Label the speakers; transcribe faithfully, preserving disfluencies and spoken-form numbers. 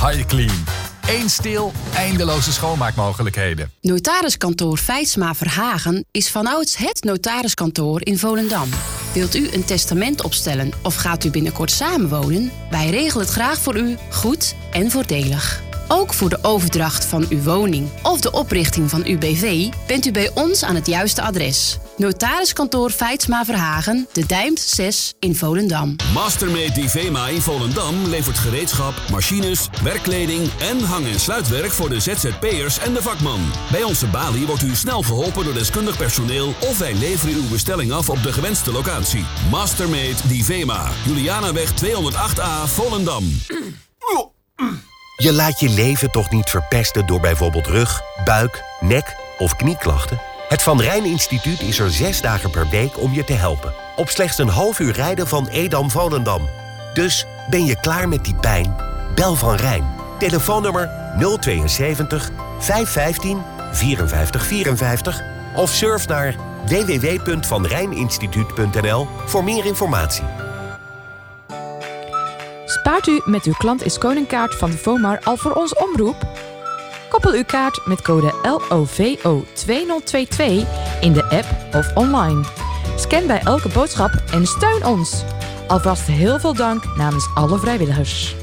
Speaker 1: HiClean. Eén stil, eindeloze schoonmaakmogelijkheden.
Speaker 2: Notariskantoor Feitsma Verhagen is vanouds het notariskantoor in Volendam. Wilt u een testament opstellen of gaat u binnenkort samenwonen? Wij regelen het graag voor u, goed en voordelig. Ook voor de overdracht van uw woning of de oprichting van uw B V bent u bij ons aan het juiste adres. Notariskantoor Feitsma Verhagen, De Dijmt zes in Volendam.
Speaker 3: Mastermate Divema in Volendam levert gereedschap, machines, werkkleding en hang- en sluitwerk voor de Z Z P'ers en de vakman. Bij onze balie wordt u snel geholpen door deskundig personeel of wij leveren uw bestelling af op de gewenste locatie. Mastermate Divema, Julianaweg tweehonderdacht A, Volendam.
Speaker 4: Je laat je leven toch niet verpesten door bijvoorbeeld rug, buik, nek of knieklachten? Het Van Rijn Instituut is er zes dagen per week om je te helpen. Op slechts een half uur rijden van Edam-Volendam. Dus ben je klaar met die pijn? Bel Van Rijn. Telefoonnummer nul tweeënzeventig, vijf vijftien, vierenvijftig vierenvijftig of surf naar w w w punt van rijn instituut punt n l voor meer informatie.
Speaker 5: Spaart u met uw Klant is Koningkaart van de Vomar al voor ons omroep? Koppel uw kaart met code L O V O twee nul twee twee in de app of online. Scan bij elke boodschap en steun ons. Alvast heel veel dank namens alle vrijwilligers.